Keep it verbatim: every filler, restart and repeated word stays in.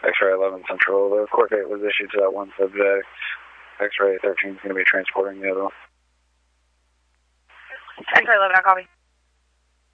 X-ray eleven Central. The court date was issued to that one subject. X-ray thirteen is going to be transporting the other one. X-ray eleven, I'll copy.